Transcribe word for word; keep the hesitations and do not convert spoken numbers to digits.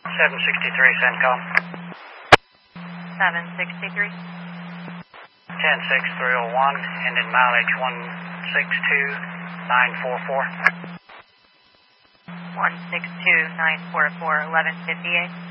seven sixty-three, CENTCOM. seven sixty-three. ten six three oh one, ended mileage one six two nine four four. one six two nine four four, eleven fifty-eight.